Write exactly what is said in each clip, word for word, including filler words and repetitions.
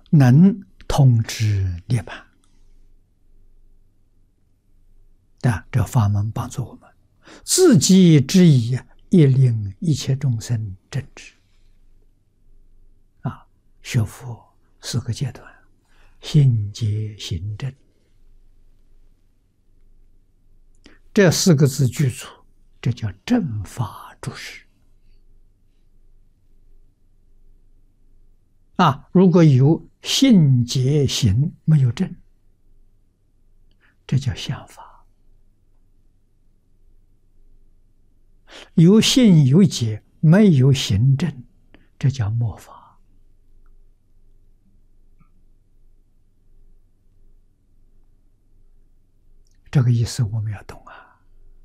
能通知涅槃。啊，这法门帮助我们，自己之意，亦令一切众生正知。啊，学佛四个阶段，信解行证，这四个字具足，这叫正法注释。啊，如果有信解行没有证，这叫相法。有信有解没有行证，这叫末法。这个意思我们要懂啊！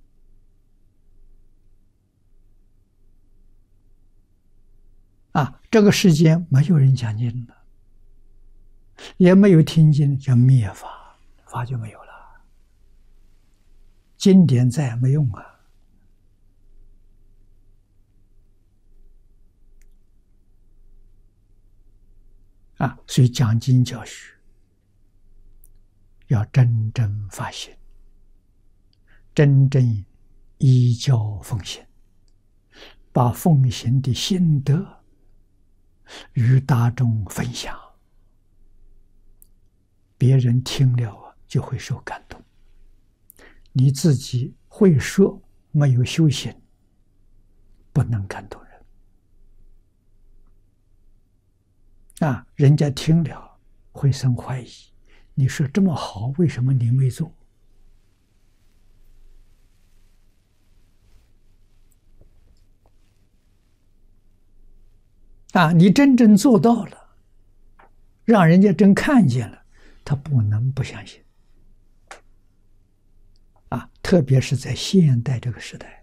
啊，这个世间没有人讲经了，也没有听经，叫灭法，法就没有了。经典在没用啊！啊，所以讲经教学要真正发心，真正依教奉行，把奉行的心得与大众分享，别人听了就会受感动。你自己会说，没有修行，不能感动人。啊，人家听了会生怀疑，你说这么好，为什么你没做？啊，你真正做到了，让人家真看见了，他不能不相信。啊，特别是在现代这个时代。